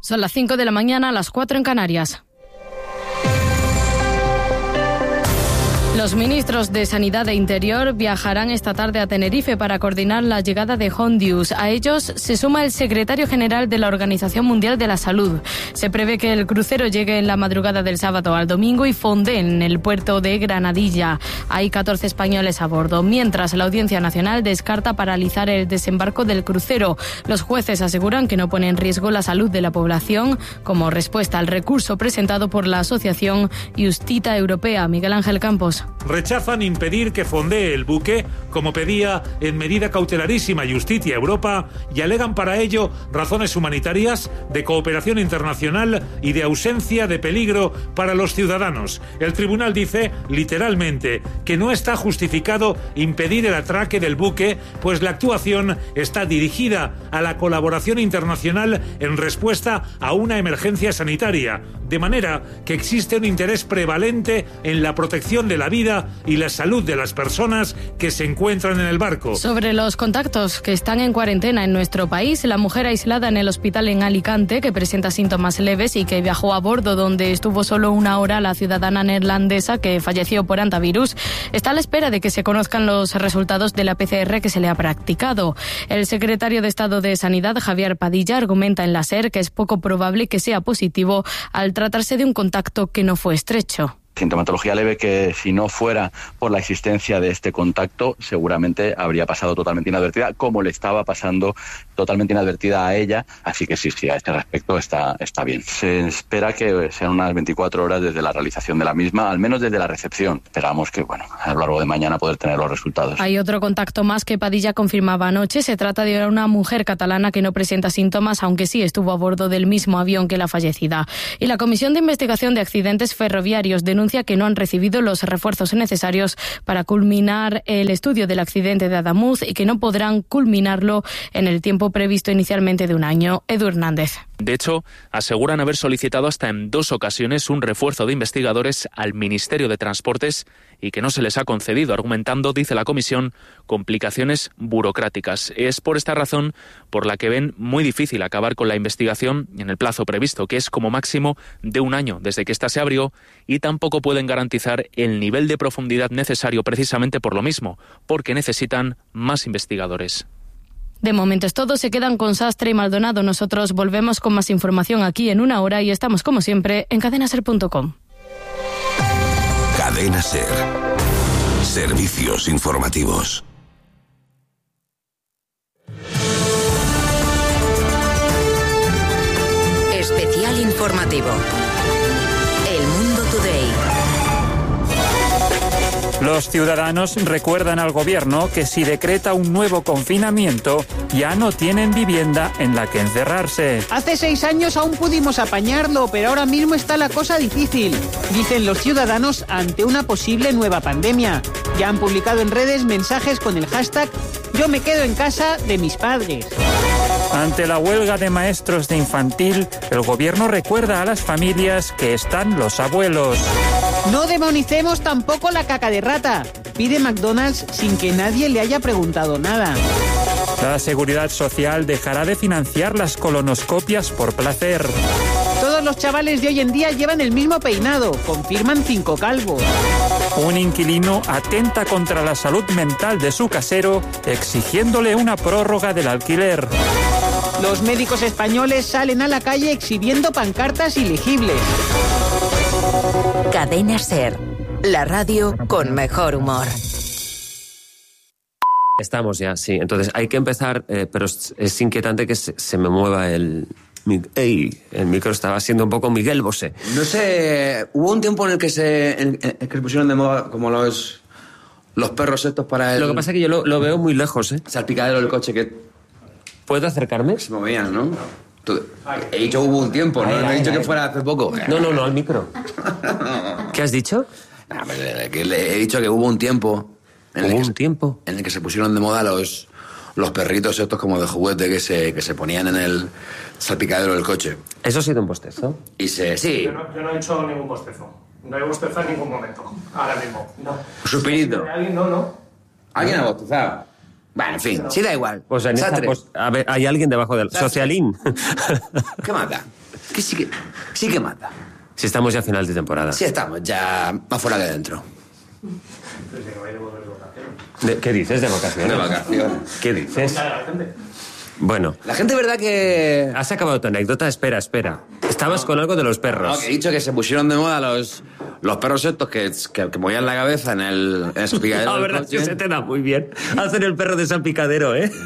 Son las 5 de la mañana, las 4 en Canarias. Los ministros de Sanidad e Interior viajarán esta tarde a Tenerife para coordinar la llegada de Hondius. A ellos se suma el secretario general de la Organización Mundial de la Salud. Se prevé que el crucero llegue en la madrugada del sábado al domingo y fonde en el puerto de Granadilla. Hay 14 españoles a bordo, mientras la Audiencia Nacional descarta paralizar el desembarco del crucero. Los jueces aseguran que no pone en riesgo la salud de la población como respuesta al recurso presentado por la Asociación Justita Europea. Miguel Ángel Campos. Rechazan impedir que fondee el buque, como pedía en medida cautelarísima Justitia Europa, y alegan para ello razones humanitarias, de cooperación internacional y de ausencia de peligro para los ciudadanos. El tribunal dice, literalmente, que no está justificado impedir el atraque del buque, pues la actuación está dirigida a la colaboración internacional en respuesta a una emergencia sanitaria, de manera que existe un interés prevalente en la protección de la vida y la salud de las personas que se encuentran en el barco. Sobre los contactos que están en cuarentena en nuestro país, la mujer aislada en el hospital en Alicante, que presenta síntomas leves y que viajó a bordo donde estuvo solo una hora, la ciudadana neerlandesa que falleció por hantavirus, está a la espera de que se conozcan los resultados de la PCR que se le ha practicado. El secretario de Estado de Sanidad, Javier Padilla, argumenta en la SER que es poco probable que sea positivo al tratarse de un contacto que no fue estrecho. Sintomatología leve que, si no fuera por la existencia de este contacto, seguramente habría pasado totalmente inadvertida, como le estaba pasando totalmente inadvertida a ella. Así que sí, a este respecto está bien. Se espera que sean unas 24 horas desde la realización de la misma, al menos desde la recepción. Esperamos que, a lo largo de mañana poder tener los resultados. Hay otro contacto más que Padilla confirmaba anoche. Se trata de una mujer catalana que no presenta síntomas, aunque sí estuvo a bordo del mismo avión que la fallecida. Y la Comisión de Investigación de Accidentes Ferroviarios denuncia que no han recibido los refuerzos necesarios para culminar el estudio del accidente de Adamuz y que no podrán culminarlo en el tiempo previsto inicialmente de un año. Edu Hernández. De hecho, aseguran haber solicitado hasta en 2 ocasiones un refuerzo de investigadores al Ministerio de Transportes y que no se les ha concedido, argumentando, dice la comisión, complicaciones burocráticas. Es por esta razón por la que ven muy difícil acabar con la investigación en el plazo previsto, que es como máximo de un año desde que ésta se abrió, y tampoco pueden garantizar el nivel de profundidad necesario precisamente por lo mismo, porque necesitan más investigadores. De momento es todo, se quedan con Sastre y Maldonado. Nosotros volvemos con más información aquí en una hora y estamos como siempre en cadenaser.com. Cadena Ser. Servicios informativos. Especial informativo. El Mundo Today. Los ciudadanos recuerdan al gobierno que si decreta un nuevo confinamiento, ya no tienen vivienda en la que encerrarse. Hace 6 años aún pudimos apañarlo, pero ahora mismo está la cosa difícil, dicen los ciudadanos ante una posible nueva pandemia. Ya han publicado en redes mensajes con el hashtag "Yo me quedo en casa de mis padres". Ante la huelga de maestros de infantil, el gobierno recuerda a las familias que están los abuelos. No demonicemos tampoco la caca de rata, pide McDonald's sin que nadie le haya preguntado nada. La Seguridad Social dejará de financiar las colonoscopias por placer. Todos los chavales de hoy en día llevan el mismo peinado, confirman 5 calvos. Un inquilino atenta contra la salud mental de su casero, exigiéndole una prórroga del alquiler. Los médicos españoles salen a la calle exhibiendo pancartas ilegibles. Cadena Ser, la radio con mejor humor. Estamos ya, sí. Entonces hay que empezar, pero es inquietante que se me mueva el micro estaba siendo un poco Miguel Bosé. No sé, hubo un tiempo en el que se pusieron de moda como los perros estos para el... Lo que pasa es que yo lo veo muy lejos, ¿eh? Salpicadero del coche que... ¿Puedo acercarme? Se movían, ¿no? He dicho hubo un tiempo, ¿no? No he dicho que fuera hace poco. No, al micro. ¿Qué has dicho? He dicho que hubo un tiempo... En el que se pusieron de moda los perritos estos como de juguete que se ponían en el salpicadero del coche. ¿Eso ha sido un bostezo? Sí. Yo no he hecho ningún bostezo. No he bostezado en ningún momento. Ahora mismo. No. ¿Un suspirito? No. ¿Alguien ha bostezado? Bueno, en fin, sí da igual. Pues a ver, hay alguien debajo del... Socialín. ¿Qué mata? Que sí que mata. Si estamos ya a final de temporada. Sí estamos, ya más fuera que dentro. ¿Qué dices de vacaciones? De vacaciones. ¿Qué dices? Bueno. La gente, ¿verdad que...? ¿Has acabado tu anécdota? Espera. Estabas con algo de los perros. No, que he dicho que se pusieron de moda los perros estos que movían la cabeza en el salpicadero. La verdad es que se te da muy bien hacer el perro de salpicadero, ¿eh?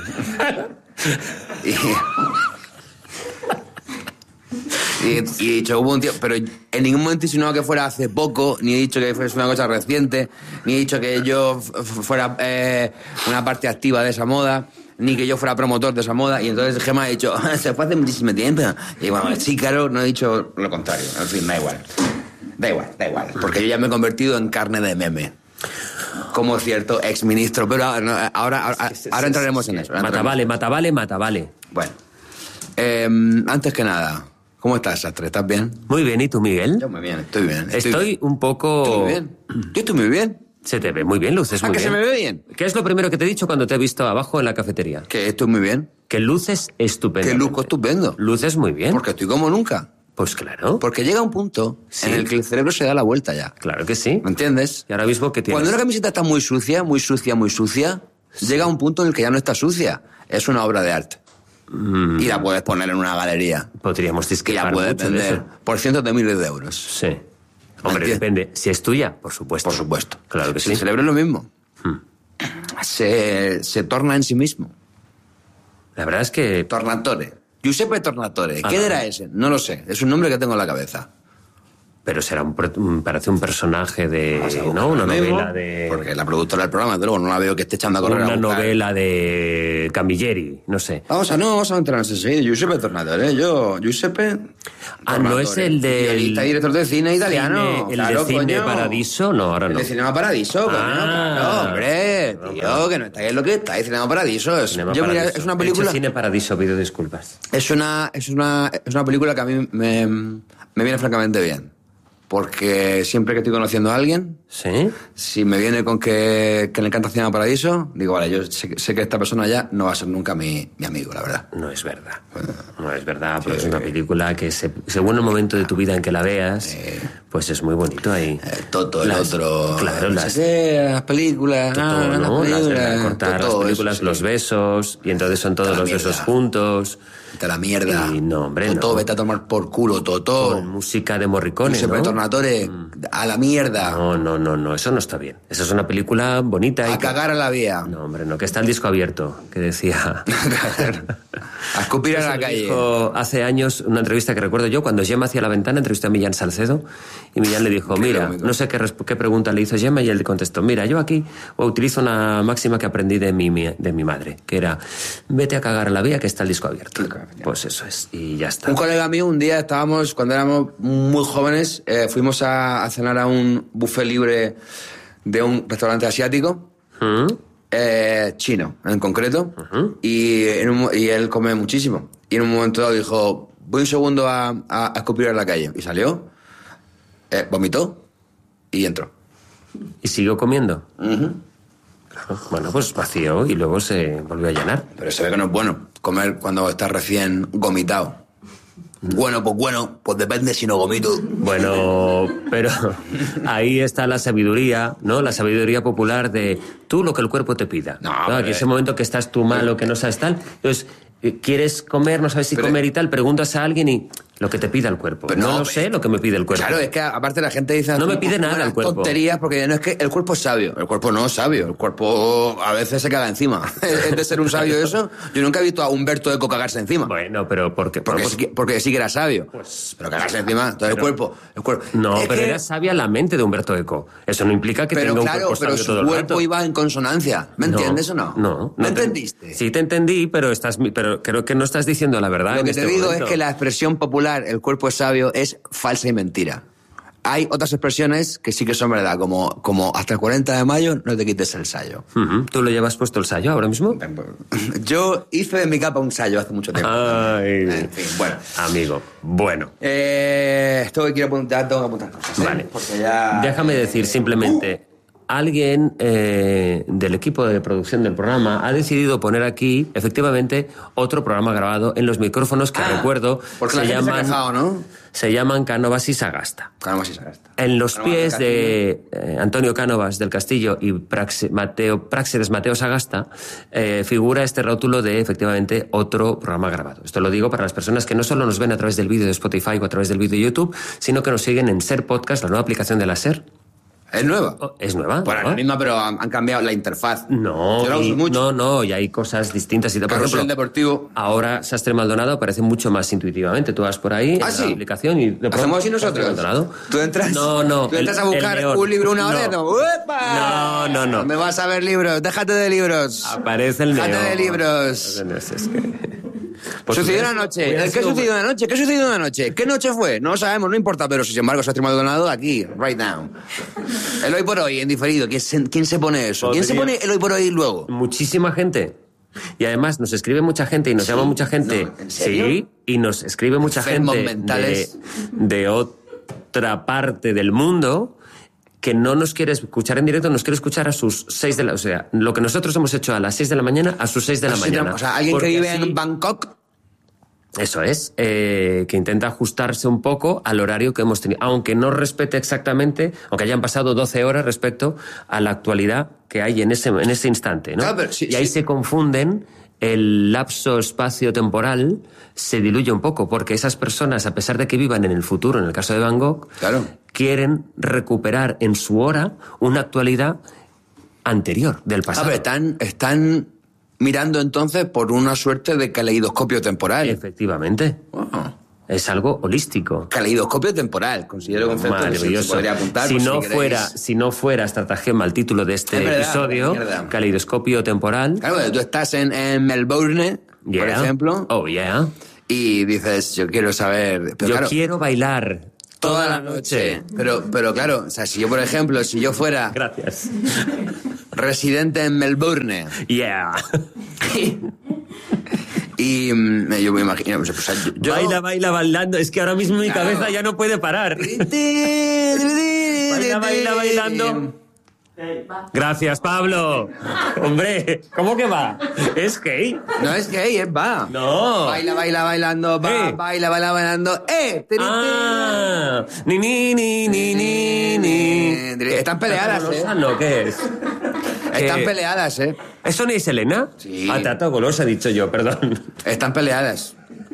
Y he dicho, hubo un tío, pero en ningún momento he insinuado que fuera hace poco, ni he dicho que fuese una cosa reciente, ni he dicho que yo fuera una parte activa de esa moda, ni que yo fuera promotor de esa moda. Y entonces Gemma ha dicho, se fue hace muchísimo tiempo. Y bueno, sí, claro, no he dicho lo contrario. En fin, da igual. Porque yo ya me he convertido en carne de meme. Como cierto exministro. Pero ahora entraremos en eso. Matavale. Bueno, antes que nada, ¿cómo estás, Sastre? ¿Estás bien? Muy bien, ¿y tú, Miguel? Yo muy bien, estoy bien. Estoy un poco... Estoy muy bien. Yo estoy muy bien. Se te ve muy bien, luces muy bien. ¿Que se me ve bien? ¿Qué es lo primero que te he dicho cuando te he visto abajo en la cafetería? Que estoy muy bien. Que luces estupendo. Que luzco estupendo. Luces muy bien. Porque estoy como nunca. Pues claro. Porque llega un punto en el que el cerebro se da la vuelta ya. Claro que sí. ¿Me entiendes? Y ahora mismo, ¿qué tienes? Cuando una camiseta está muy sucia, llega un punto en el que ya no está sucia. Es una obra de arte. Y la puedes poner en una galería. Podríamos discrepar. Y la puedes mucho de vender eso. por cientos de miles de euros. Sí. Hombre, depende. Si es tuya, por supuesto. Por supuesto. Claro que sí. El cerebro es lo mismo. Se torna en sí mismo. La verdad es que... Tornatore. Giuseppe Tornatore. ¿Quién era ese? No lo sé. Es un nombre que tengo en la cabeza. Pero será parece un personaje de... ¿no? Una novela de... Porque la productora del programa, de luego, no la veo que esté echando a correr. Una novela de Camilleri, no sé. Vamos a entrar en ese sentido. Giuseppe Tornatore. Giuseppe... no es el de... Guionista y director de cine italiano. El de Cine Paradiso, no, ahora no. El de Cinema Paradiso, claro, hombre, tío, que no estáis lo que estáis. Cinema Paradiso. Es una película... Cine Paradiso, pido disculpas. Es una película que a mí me viene francamente bien. Porque siempre que estoy conociendo a alguien, ¿sí? Si me viene con que le encanta Cinema Paradiso, digo, vale, yo sé que esta persona ya no va a ser nunca mi amigo, la verdad. No es verdad. No es verdad, porque es una película que según el momento de tu vida en que la veas, pues es muy bonito ahí. Toto, el otro... Claro, las películas... las películas, los besos, y entonces son todos los besos juntos... De la mierda. Y no, hombre, Totó, vete a tomar por culo, Totó. Con música de Morricone, Giuseppe Tornatore, a la mierda. No, eso no está bien. Esa es una película bonita. A cagar a la vía. No, hombre, no, que está el disco abierto, que decía... A escupir a la calle. Dijo hace años, una entrevista que recuerdo yo, cuando Gemma hacía La Ventana, entrevisté a Millán Salcedo, y Millán le dijo, mira, no sé qué pregunta le hizo Gemma, y él le contestó, mira, yo aquí utilizo una máxima que aprendí de mi madre, que era, vete a cagar a la vía, que está el disco abierto. Pues eso es, y ya está. Un colega mío, un día cuando éramos muy jóvenes, fuimos a cenar a un buffet libre de un restaurante asiático, chino en concreto, y él come muchísimo. Y en un momento dado dijo, voy un segundo a escupir a la calle. Y salió, vomitó y entró. ¿Y siguió comiendo? Bueno, pues vació y luego se volvió a llenar. Pero se ve que no es bueno comer cuando estás recién gomitado. Bueno, pues depende si no gomito. Bueno, pero ahí está la sabiduría, ¿no? La sabiduría popular de tú lo que el cuerpo te pida. No, que ese momento que estás tú mal o que no sabes tal, entonces quieres comer, no sabes si comer y tal, preguntas a alguien y lo que te pida el cuerpo. Pero no sé lo que me pide el cuerpo. Claro, es que aparte la gente dice... No me pide nada el cuerpo. Tonterías, porque no es que el cuerpo es sabio. El cuerpo no es sabio. El cuerpo a veces se caga encima. ¿Es de ser un sabio eso? Yo nunca he visto a Humberto Eco cagarse encima. Bueno, pero ¿por qué? Porque sí que era sabio. Pero cagarse encima. Entonces el cuerpo... No, pero era sabia la mente de Humberto Eco. Eso no implica que tenga un cuerpo sabio todo el rato. Pero su cuerpo iba en consonancia. ¿Me entiendes o no? No. ¿Me entendiste? Sí te entendí, pero creo que no estás diciendo la verdad. Lo que te digo es que la expresión popular, el cuerpo es sabio, es falsa y mentira. Hay otras expresiones que sí que son verdad, como hasta el 40 de mayo no te quites el sayo. ¿Tú lo llevas puesto el sayo ahora mismo? Yo hice de mi capa un sayo hace mucho tiempo. En fin, bueno. Amigo, bueno. Tengo que apuntar cosas. Vale. Porque ya... Déjame decir simplemente... alguien del equipo de producción del programa ha decidido poner aquí, efectivamente, otro programa grabado en los micrófonos que recuerdo porque la gente se ha quejado, ¿no? Se llaman Cánovas y Sagasta. Cánovas y Sagasta. En los pies de Antonio Cánovas del Castillo y Práxedes Mateo Sagasta figura este rótulo de, efectivamente, otro programa grabado. Esto lo digo para las personas que no solo nos ven a través del vídeo de Spotify o a través del vídeo de YouTube, sino que nos siguen en Ser Podcast, la nueva aplicación de la Ser. ¿Es nueva? Es nueva. Bueno, ¿no? la misma, pero han cambiado la interfaz. No, yo la uso mucho. No, y hay cosas distintas. Y por ejemplo, deportivo. Ahora Sastre Maldonado aparece mucho más intuitivamente. Tú vas por ahí en la aplicación y... ¿Hacemos así nosotros? Maldonado. ¿Tú entras? No. ¿Tú entras a buscar un libro una hora? No. ¡Uepa! No. Me vas a ver libros. Déjate de libros. Aparece el neón. Déjate de libros. Es que... Sucedió una noche. ¿Qué sucedió una noche? ¿Qué sucedió una noche? ¿Qué noche fue? No lo sabemos, no importa, pero sin embargo, Sastre Maldonado aquí, right now. El hoy por hoy, en diferido. ¿Quién se pone eso? ¿Quién se pone el hoy por hoy luego? Muchísima gente. Y además nos escribe mucha gente y nos llama mucha gente. No, ¿en serio? Sí, y nos escribe mucha gente de otra parte del mundo que no nos quiere escuchar en directo, nos quiere escuchar a sus 6 de la... O sea, lo que nosotros hemos hecho a las 6 de la mañana, a sus 6 de la mañana. O sea, alguien que vive en Bangkok... Eso es, que intenta ajustarse un poco al horario que hemos tenido, aunque no respete exactamente, aunque hayan pasado 12 horas respecto a la actualidad que hay en ese instante, ¿no? Claro, pero sí, y ahí sí. se confunden, el lapso espacio-temporal se diluye un poco, porque esas personas, a pesar de que vivan en el futuro, en el caso de Van Gogh, claro, quieren recuperar en su hora una actualidad anterior del pasado. Están mirando entonces por una suerte de caleidoscopio temporal. Efectivamente. Wow. Es algo holístico. Caleidoscopio temporal, considero concepto que se podría apuntar. Si no fuera estratagema el título de este episodio, caleidoscopio temporal. Claro, tú estás en Melbourne, por ejemplo. Oh, yeah. Y dices, yo quiero saber... Quiero bailar toda la noche. Pero claro, o sea, si yo, por ejemplo, si yo fuera... Gracias. Residente en Melbourne. Yeah. Y yo me imagino... Pues, yo... Baila, bailando. Es que ahora mismo mi cabeza ya no puede parar. Baila, bailando. Gracias, Pablo. Hombre, ¿cómo que va? ¿Es gay? No es gay, es va. No. Baila, bailando, va, baila, bailando. Ni. Están peleadas, ¿No? ¿Qué es? Están peleadas, ¿Eso no es Elena? Sí. Tata Golosa, he dicho yo, perdón. Están peleadas.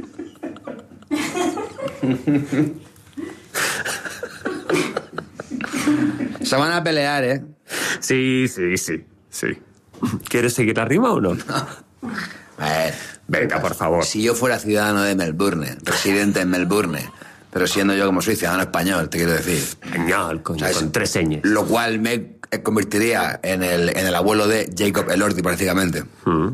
Se van a pelear, Sí. ¿Quieres seguir la rima o no? A ver, venga, por favor. Si yo fuera ciudadano de Melbourne, residente en Melbourne, pero siendo yo como soy ciudadano español, te quiero decir. Genial, con 3 señas. Lo cual me convertiría en el abuelo de Jacob Elordi, prácticamente.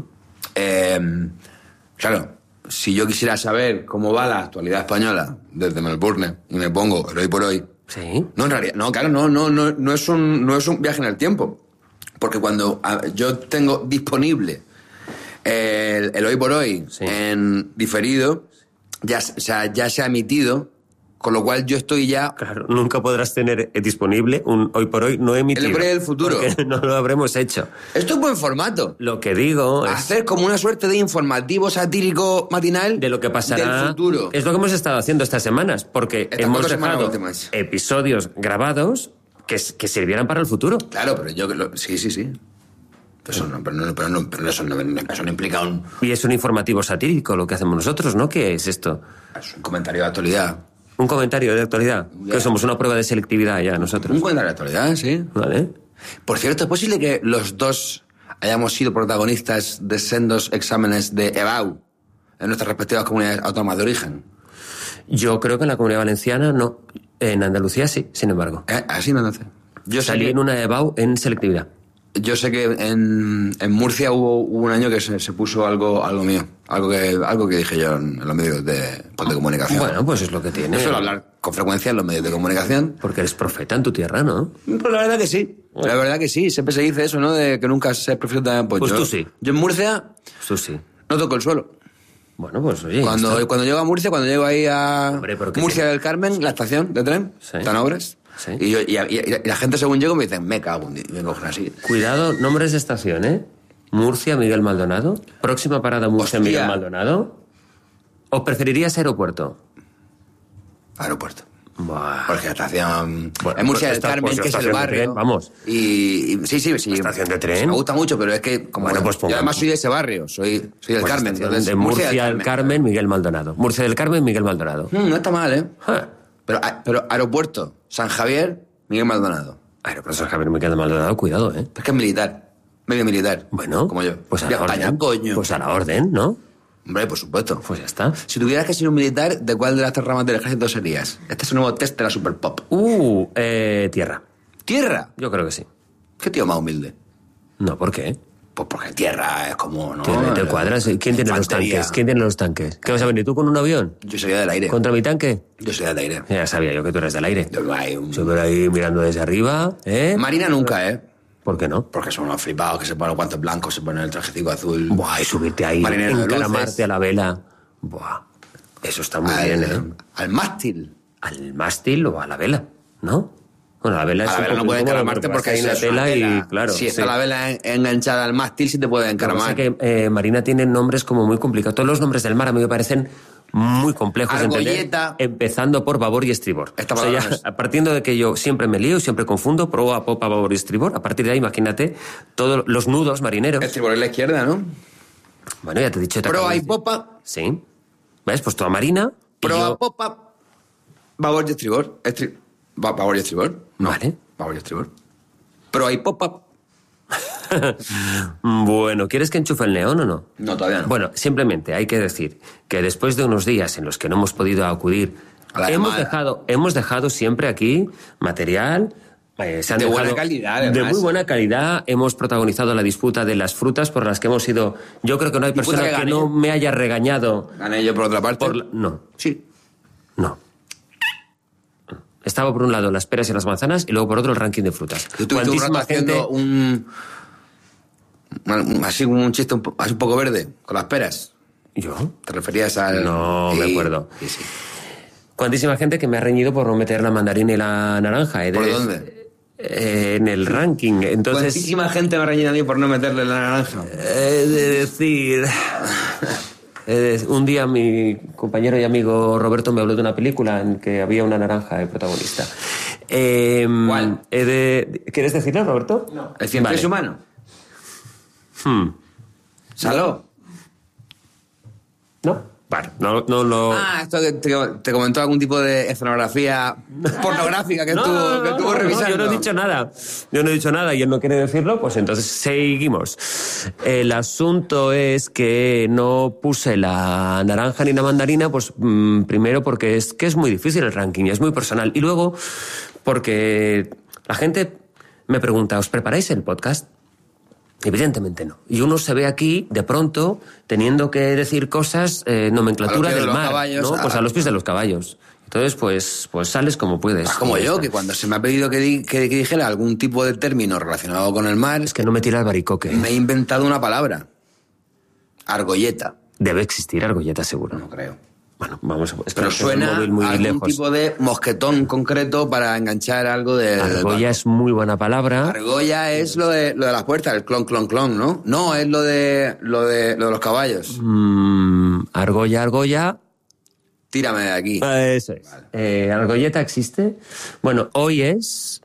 Claro, si yo quisiera saber cómo va la actualidad española desde Melbourne, y me pongo el hoy por hoy... Sí. No, en realidad, no, claro, no es un viaje en el tiempo. Porque cuando yo tengo disponible el hoy por hoy en diferido, ya se ha emitido, con lo cual yo estoy ya... Claro, nunca podrás tener disponible un hoy por hoy no emitido. El hoy por hoy del futuro. Porque no lo habremos hecho. Esto es buen formato. Lo que digo es... Hacer como una suerte de informativo satírico matinal de lo que pasará del futuro. Es lo que hemos estado haciendo estas semanas, porque hemos dejado episodios grabados que sirvieran para el futuro. Claro, pero yo... Sí. Eso no implica un... Y es un informativo satírico lo que hacemos nosotros, ¿no? ¿Qué es esto? Es un comentario de actualidad. Un comentario de actualidad. Que somos una prueba de selectividad ya nosotros. Un comentario de actualidad, sí. Vale. Por cierto, ¿es posible que los dos hayamos sido protagonistas de sendos exámenes de EBAU en nuestras respectivas comunidades autónomas de origen? Yo creo que en la Comunidad Valenciana no. En Andalucía sí, sin embargo. Así no sé. Yo salí en una EBAU en selectividad. Yo sé que en Murcia hubo un año que se puso algo mío. Algo que dije yo en los medios de comunicación. Bueno, pues es lo que tiene. No suelo hablar con frecuencia en los medios de comunicación. Porque eres profeta en tu tierra, ¿no? Pues la verdad que sí. La verdad que sí. Siempre se dice eso, ¿no? De que nunca se profeta. Pues tú sí. Yo en Murcia... Tú sí. No toco el suelo. Bueno, pues oye... Cuando llego a Murcia, cuando llego ahí a Murcia del Carmen, la estación de tren, están obras... Sí. Y la gente, según llego, me dicen, me cago en Dios, y me cogen así. Cuidado, nombres de estación, ¿eh? Murcia, Miguel Maldonado. Próxima parada, Murcia, Hostia. Miguel Maldonado. ¿O preferirías aeropuerto? Aeropuerto. Buah. Porque la estación... Bueno, es Murcia pues del Carmen, pues que es el estación de barrio. tren, vamos. Y sí. ¿Estación de tren? Me gusta mucho, pero es que... Como Bueno, pues yo pongamos. además soy de ese barrio, soy del Pues Carmen. estación Entonces, de Murcia del Carmen, Miguel Maldonado. Murcia del Carmen, Miguel Maldonado. No está mal, ¿eh? Ja. Pero aeropuerto, San Javier, Miguel Maldonado. Aeropuerto San Javier, Miguel Maldonado, cuidado, ¿eh? Es que es militar, medio militar. Bueno, como yo. pues a De la España, orden. coño. Pues a la orden, ¿no? Hombre, por supuesto. Pues ya está. Si tuvieras que ser un militar, ¿de cuál de las 3 ramas del ejército serías? Este es un nuevo test de la Super Pop. Tierra. ¿Tierra? Yo creo que sí. ¿Qué tío más humilde? No, ¿por qué? Pues porque tierra es como, ¿no? ¿Te cuadras? ¿Quién tiene los Infantería. tanques? ¿Quién tiene los tanques? ¿Qué vas a venir tú con un avión? Yo soy del aire. ¿Contra mi tanque? Yo soy del aire. Ya sabía yo que tú eres del aire. Yo hay un... Siempre ahí mirando desde arriba, ¿eh? Marina nunca, ¿eh? ¿Por qué no? Porque son unos flipados que se ponen guantes blancos, se ponen el trajecito azul. Buah, y subirte ahí, Marinero de encaramarte luces. a la vela. Buah, eso está muy bien, ¿eh? Al mástil. Al mástil o a la vela, ¿no? Bueno, la vela es A la un vela no poco puede incómodo encaramarte porque hay una es tela y, claro... Si está sí. la vela enganchada al mástil, sí te puede Lo que pasa encaramar. es que Marina tiene nombres como muy complicados. Todos los nombres del mar a mí me parecen muy complejos de entender. Argolleta. Empezando por babor y estribor. Esta O sea, ya, palabra es- partiendo de que yo siempre me lío, siempre confundo, proa, popa, babor y estribor, a partir de ahí, imagínate, todos los nudos marineros. Estribor en la izquierda, ¿no? Bueno, ya te he dicho... Proa y popa. Sí. ¿Ves? Pues toda Marina... y Proa, yo- popa. Babor y estribor. Babor y estribor. No. Vale. Babor y estribor. Proa y popa. Bueno, ¿quieres que enchufe el neón o no? No, todavía no. Bueno, simplemente hay que decir que después de unos días en los que no hemos podido acudir, A la hemos llamada. dejado siempre aquí material. Se han De buena dejado- calidad, de además. muy buena calidad. Hemos protagonizado la disputa de las frutas por las que hemos ido. Yo creo que no hay Disputa persona que que gané. no me haya regañado. Gané yo por otra parte. No, Sí. no. Estaba por un lado las peras y las manzanas y luego por otro el ranking de frutas. Yo estuve un rato haciendo así un chiste así un poco verde, con las peras. ¿Yo? ¿Te referías al...? No me acuerdo. Sí, sí. Cuantísima gente que me ha reñido por no meter la mandarina y la naranja. ¿Por dónde? En el ranking. Entonces, Cuantísima gente me ha reñido a mí por no meterle la naranja. he de decir... un día mi compañero y amigo Roberto me habló de una película en que había una naranja de protagonista. ¿Cuál? ¿Quieres decirlo, Roberto? No. ¿El cien pies humano? ¿Saló? ¿No? Vale, no lo... Ah, esto que te comentó algún tipo de escenografía pornográfica que estuvo revisando. yo no he dicho nada. Yo no he dicho nada y él no quiere decirlo, pues entonces seguimos. El asunto es que no puse la naranja ni la mandarina, pues primero porque es que es muy difícil el ranking, es muy personal. Y luego porque la gente me pregunta, ¿os preparáis el podcast? Evidentemente no. Y uno se ve aquí, de pronto, teniendo que decir cosas, nomenclatura A los pies de del los mar, caballos, ¿no? Pues a los pies de los caballos. Entonces, pues sales como puedes. Como Y ya yo, está. que cuando se me ha pedido que dijera algún tipo de término relacionado con el mar, Es que no me tira el baricoque. me he inventado una palabra. Argolleta. Debe existir argolleta, seguro. No creo. Bueno, vamos a... Pero espera, que suena el móvil muy a algún lejos. tipo de mosquetón concreto para enganchar algo de... Argolla es muy buena palabra. Argolla es lo de las puertas, el clon, clon, clon, ¿no? No, es lo de los caballos. Argolla... Tírame de aquí. Eso es. ¿Argolleta existe? Bueno, hoy es...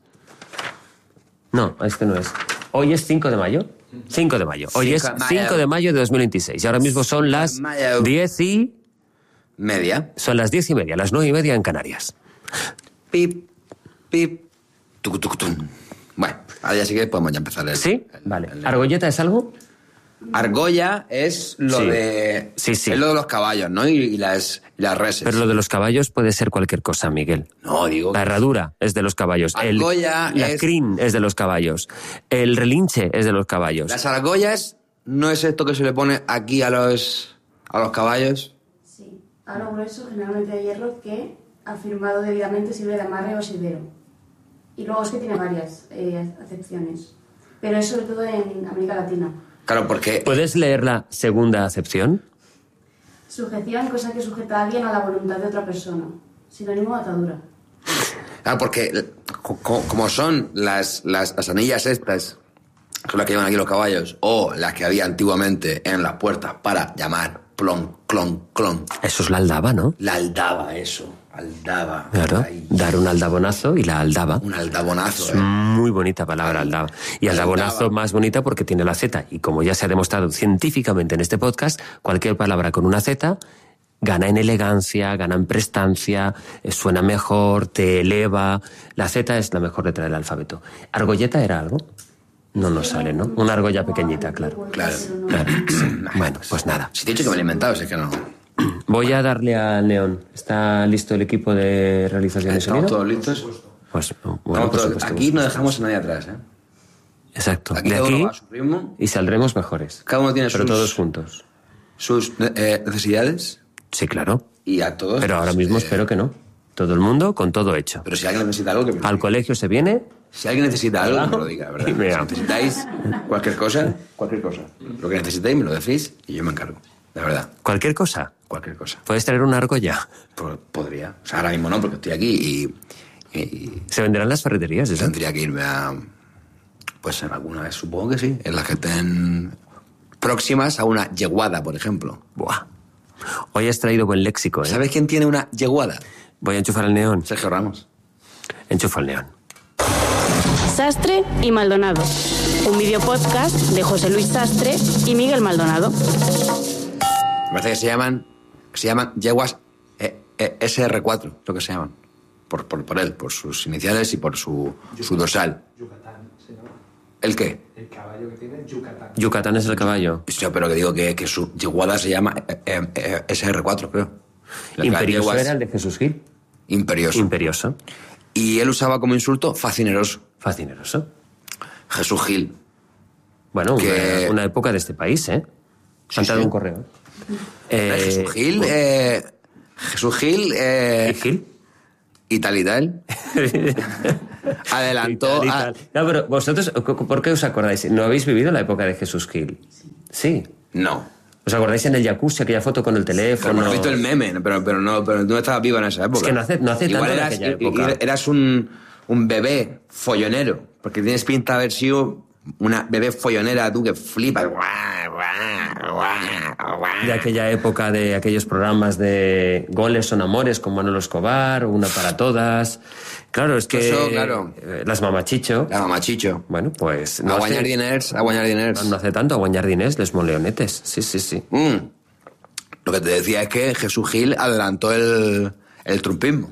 No, este no es. Hoy es 5 de mayo. 5 de mayo. Hoy es 5 de mayo de 2026. Y ahora mismo son las 10 y... Media. Son las 10:30, las 9:30 en Canarias. Pip, pip, tucutucutun. Bueno, ahora ya sí que podemos ya empezar. ¿Sí? Vale. ¿Argolleta es algo? Argolla es lo Sí. de... Sí. Es lo de los caballos, ¿no? Y las reses. Pero lo de los caballos puede ser cualquier cosa, Miguel. No, digo... La herradura es de los caballos. Argolla la es- crin es de los caballos. El relinche es de los caballos. Las argollas no es esto que se le pone aquí a los caballos. Sí, aro grueso, generalmente de hierro, que afirmado debidamente sirve de amarre o asidero. Y luego es que tiene varias acepciones, pero es sobre todo en América Latina. Claro, porque... ¿Puedes leer la segunda acepción? Sujeción, cosa que sujeta a alguien a la voluntad de otra persona. Sinónimo de atadura. Claro, porque como son las anillas estas, que son las que llevan aquí los caballos, o las que había antiguamente en las puertas para llamar plon, clon, clon. Eso es la aldaba, ¿no? La aldaba, eso. Aldaba. Claro, ahí. dar un aldabonazo y la aldaba. Un aldabonazo, Es muy bonita palabra, aldaba. Y aldabonazo más bonita porque tiene la Z. Y como ya se ha demostrado científicamente en este podcast, cualquier palabra con una Z gana en elegancia, gana en prestancia, suena mejor, te eleva. La Z es la mejor letra del alfabeto. ¿Argolleta era algo? No nos sale, ¿no? Una argolla pequeñita, claro. Claro. Bueno, pues nada. Si te he dicho que me lo he inventado, es que no. Voy a darle al Neón. ¿Está listo el equipo de realización de sonido? ¿Estamos todos listos? Pues, bueno, por supuesto. Aquí no dejamos a nadie atrás, ¿eh? Exacto. Aquí De cada uno aquí va a su ritmo. y saldremos mejores. Cada uno tiene pero todos juntos. Sus necesidades. Sí, claro. Y a todos. Pero ahora mismo espero que no. Todo el mundo con todo hecho. Pero si alguien necesita algo, que me lo Al diga. colegio se viene. Si alguien necesita algo, que me lo diga, ¿verdad? Y me Si amo. necesitáis cualquier cosa. Lo que necesitéis me lo decís y yo me encargo. De verdad. Cualquier cosa. Cualquier cosa. ¿Puedes traer una argolla? Podría. O sea, ahora mismo no, porque estoy aquí y ¿Se venderán las ferreterías? ¿Eso? tendría que irme a... Pues en alguna vez, supongo que sí. En las que estén próximas a una yeguada, por ejemplo. Buah. Hoy has traído buen léxico, ¿eh? ¿Sabes quién tiene una yeguada? Voy a enchufar el Neón. Sergio Ramos. Enchufa el Neón. Sastre y Maldonado. Un videopodcast de José Luis Sastre y Miguel Maldonado. Me parece que se llaman yeguas SR4, lo que se llaman. Por él, por sus iniciales y por su dorsal. Yucatán, ¿se llama? ¿El qué? El caballo que tiene Yucatán. Yucatán es el caballo. Sí, pero que digo que su yeguada se llama SR4, creo. Imperioso era el de Jesús Gil. Imperioso. Imperioso. Y él usaba como insulto facineroso. Facineroso. Jesús Gil. Bueno, Que- una época de este país, ¿eh? Sí, Han dado sí. un correo. Jesús Gil, bueno. Jesús Gil, ¿Y Gil? y tal y tal. Adelantó Y a... tal. No, pero vosotros, ¿por qué os acordáis? ¿No habéis vivido la época de Jesús Gil? Sí. No. ¿Os acordáis en el jacuzzi, aquella foto con el teléfono? Hemos visto el meme, pero tú no estabas vivo en esa época. Es que no hace Igual tanto en eras, aquella época. eras un bebé follonero, porque tienes pinta de haber sido una bebé follonera, tú que flipas. De aquella época, de aquellos programas de Goles son amores con Manolo Escobar, Una para todas. Claro, es que... Eso, claro. Las mamachicho. La mamachicho. Bueno, pues... A guanyar diners. No hace tanto, a guanyar diners, les moleonetes. Sí, sí, sí. Lo que te decía es que Jesús Gil adelantó el trumpismo.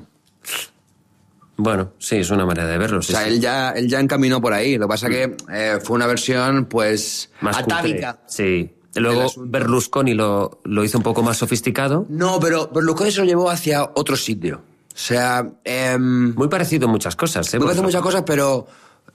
Bueno, sí, es una manera de verlo. Sí, O sea, sí. él ya encaminó por ahí. Lo que pasa que fue una versión, pues, Más atávica. cutre. Sí. Luego Berlusconi lo hizo un poco más sofisticado. No, pero Berlusconi se lo llevó hacia otro sitio. O sea... muy parecido en muchas cosas, ¿eh? Muy parecido en muchas cosas, pero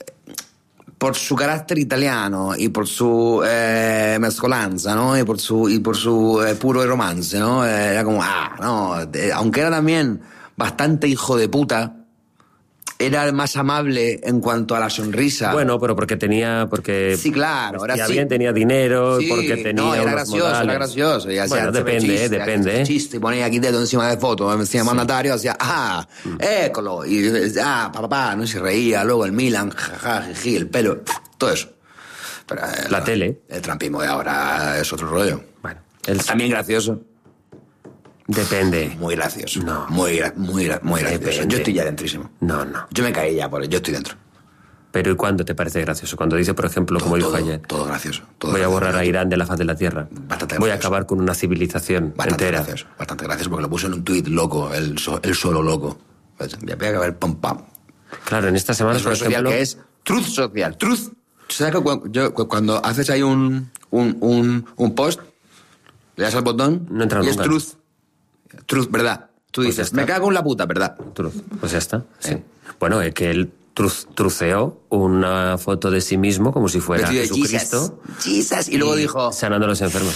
por su carácter italiano y por su mezcolanza, ¿no? Y por su puro romance, ¿no? Era como, aunque era también bastante hijo de puta, era más amable en cuanto a la sonrisa. Bueno, pero porque sí, claro, era bien, tenía dinero, Sí, porque tenía no, era unos gracioso, modales. era gracioso. Y hacía Bueno, depende. chiste, y ponía aquí dedo encima de foto, encima mandatario, hacía, écolo. Y decía, papá, no se reía. Luego el Milan, jaja, jiji, el pelo, todo eso. Pero, la tele. El trampismo de ahora es otro rollo. Bueno, también gracioso. Depende. Muy gracioso. No. Muy gracioso. Depende. Yo estoy ya dentrísimo. No. Yo me caí ya por él, yo estoy dentro. Pero ¿y cuándo te parece gracioso? Cuando dice, por ejemplo, como dijo ayer... Todo gracioso. Voy a borrar a Irán de la faz de la Tierra. Voy a acabar con una civilización entera. Bastante gracioso, porque lo puso en un tuit loco, él solo loco. Voy a acabar pam pam. Claro, en esta semana, por social ejemplo... que es truth social. Truth. ¿Sabes que cuando haces ahí un post, le das al botón no entra y nunca. es truth? Truth, ¿verdad? Tú Pues dices, ya me está. cago en la puta, ¿verdad? Truth. Pues ya está, sí. Bueno, es que él truceó una foto de sí mismo como si fuera Vestido de Jesucristo. Jesus. Y luego dijo... Sanando a los enfermos.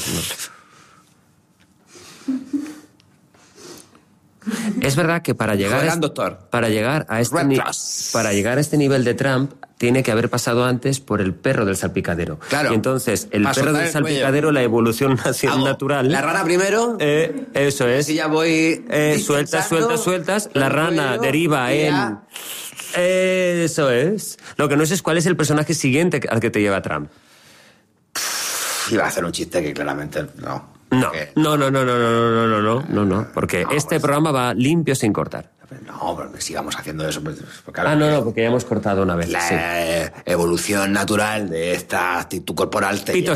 No. Es verdad que para llegar a este nivel de Trump tiene que haber pasado antes por el perro del salpicadero. Claro. Y entonces el Para perro soltar del el salpicadero, la evolución natural. La rana primero. Eso es. Si ya voy sueltas. La rana deriva en Eso es. Lo que no sé es cuál es el personaje siguiente al que te lleva Trump. Iba a hacer un chiste que claramente no. No, porque este programa va limpio sin cortar. No, pero que sigamos haciendo eso. Porque porque ya hemos cortado una vez. La evolución natural de esta actitud corporal te Pitos.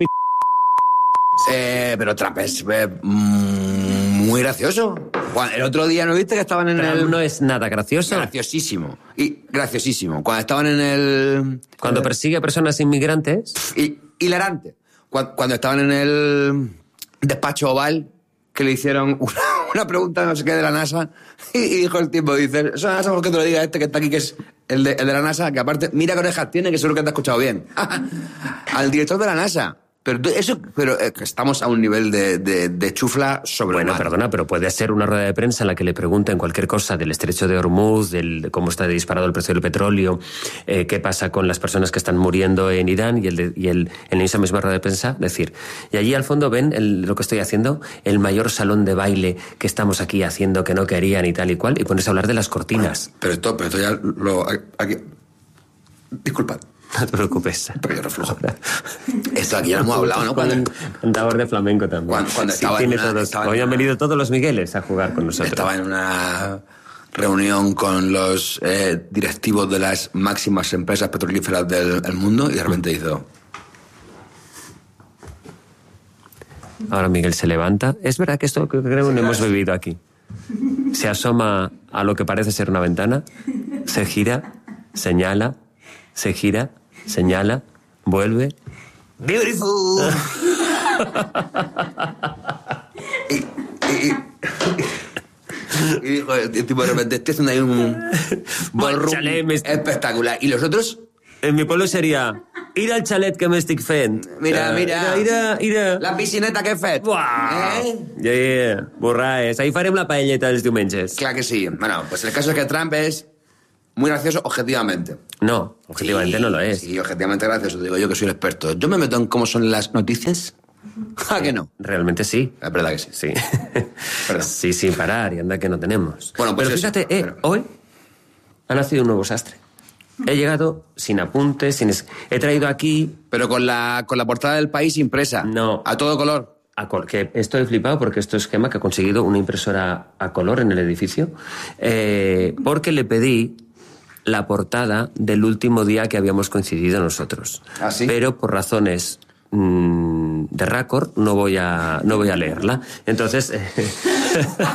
Pero Trump es muy gracioso. El otro día, ¿no viste que estaban en Trump no es nada gracioso. Graciosísimo. Cuando estaban en el... Cuando persigue a personas inmigrantes. Hilarante. Cuando estaban en el despacho oval, que le hicieron una pregunta no sé qué de la NASA, y dijo el tipo, dice, eso es algo que te lo diga este que está aquí, que es el de la NASA, que aparte, mira qué orejas tiene, que seguro que te ha escuchado bien. Al director de la NASA. Pero estamos a un nivel de chufla sobre Bueno, perdona, pero puede ser una rueda de prensa en la que le pregunten cualquier cosa del estrecho de Hormuz, de cómo está disparado el precio del petróleo, qué pasa con las personas que están muriendo en Irán, en esa misma rueda de prensa decir, y allí al fondo ven lo que estoy haciendo, el mayor salón de baile que estamos aquí haciendo, que no querían y tal y cual, y pones a hablar de las cortinas. Pero esto ya lo... Aquí... Disculpad. No te preocupes. Pero yo reflujo. Esto aquí ya lo hemos hablado, ¿no? Cantador de flamenco también. Cuando estaba hoy han venido todos los Migueles a jugar con nosotros. Estaba en una reunión con los directivos de las máximas empresas petrolíferas del mundo y de repente hizo... Ahora Miguel se levanta. Es verdad que esto creo que no hemos bebido aquí. Se asoma a lo que parece ser una ventana, se gira, señala, se gira, señala, vuelve. ¡Beautiful! y dijo el tipo de repente, este es un ballroom espectacular. ¿Y los otros? En mi pueblo sería... Ir al chalet que m'estic fent. Mira. La piscineta que he fet. Yeah. Borraes. Ahí farem la paelleta els diumenges. Clar que sí. Bueno, pues el caso es que Trump es muy gracioso objetivamente. No, objetivamente no lo es. Sí, objetivamente gracioso. Digo yo que soy el experto. Yo me meto en cómo son las noticias. ¿A que no? Realmente sí. Es verdad que sí. Sí. Sí, sin parar. Y anda que no tenemos. Bueno, pues pero fíjate, hoy ha nacido un nuevo sastre. He llegado sin apuntes, he traído aquí... Pero con la portada del País impresa. No. A todo color. Que estoy flipado porque esto es Gemma, que ha conseguido una impresora a color en el edificio, porque le pedí la portada del último día que habíamos coincidido nosotros. ¿Ah, sí? Pero por razones de récord no voy a leerla. Entonces...